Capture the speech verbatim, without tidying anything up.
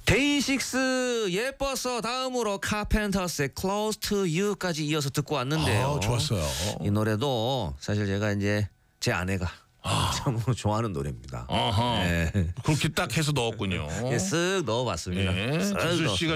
데이식스 예뻐서 다음으로 카펜터스의 Close to You까지 이어서 듣고 왔는데요. 아, 좋았어요. 이 노래도 사실 제가 이제 제 아내가 아. 참으로 좋아하는 노래입니다. 아하. 네. 그렇게 딱 해서 넣었군요. 예, 쓱 넣어봤습니다. 예. 쓱 지수 넣었어요. 씨가